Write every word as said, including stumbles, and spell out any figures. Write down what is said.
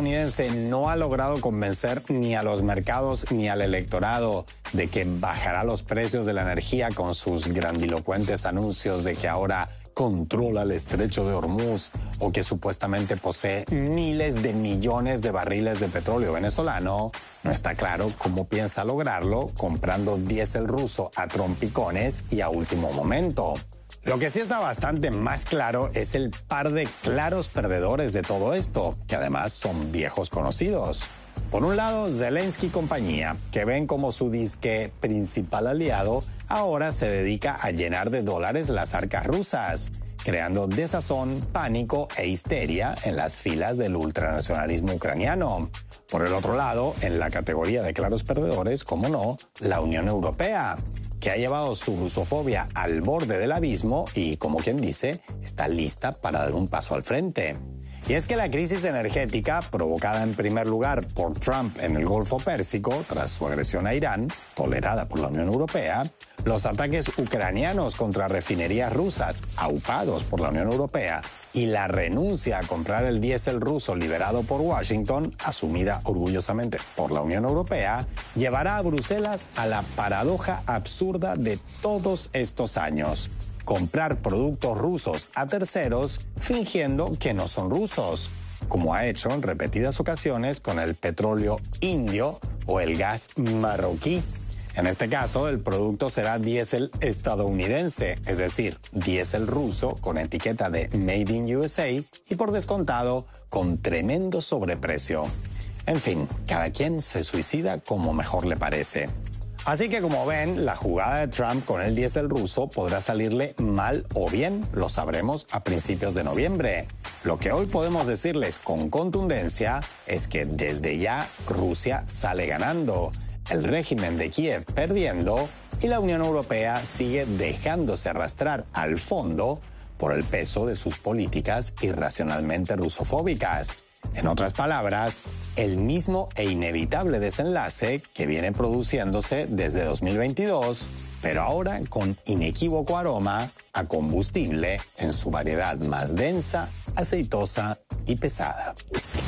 estadounidense no ha logrado convencer ni a los mercados ni al electorado de que bajará los precios de la energía con sus grandilocuentes anuncios de que ahora controla el estrecho de Hormuz o que supuestamente posee miles de millones de barriles de petróleo venezolano, no está claro cómo piensa lograrlo comprando diésel ruso a trompicones y a último momento. Lo que sí está bastante más claro es el par de claros perdedores de todo esto, que además son viejos conocidos. Por un lado, Zelensky y compañía, que ven como su disque principal aliado, ahora se dedica a llenar de dólares las arcas rusas, creando desazón, pánico e histeria en las filas del ultranacionalismo ucraniano. Por el otro lado, en la categoría de claros perdedores, como no, la Unión Europea, que ha llevado su rusofobia al borde del abismo y, como quien dice, está lista para dar un paso al frente. Y es que la crisis energética, provocada en primer lugar por Trump en el Golfo Pérsico tras su agresión a Irán, tolerada por la Unión Europea, los ataques ucranianos contra refinerías rusas, aupados por la Unión Europea, y la renuncia a comprar el diésel ruso liberado por Washington, asumida orgullosamente por la Unión Europea, llevará a Bruselas a la paradoja absurda de todos estos años: comprar productos rusos a terceros fingiendo que no son rusos, como ha hecho en repetidas ocasiones con el petróleo indio o el gas marroquí. En este caso, el producto será diésel estadounidense, es decir, diésel ruso con etiqueta de Made in U S A y por descontado con tremendo sobreprecio. En fin, cada quien se suicida como mejor le parece. Así que, como ven, la jugada de Trump con el diésel ruso podrá salirle mal o bien, lo sabremos a principios de noviembre. Lo que hoy podemos decirles con contundencia es que desde ya Rusia sale ganando, el régimen de Kiev perdiendo y la Unión Europea sigue dejándose arrastrar al fondo por el peso de sus políticas irracionalmente rusofóbicas. En otras palabras, el mismo e inevitable desenlace que viene produciéndose desde dos mil veintidós, pero ahora con inequívoco aroma a combustible en su variedad más densa, aceitosa y pesada.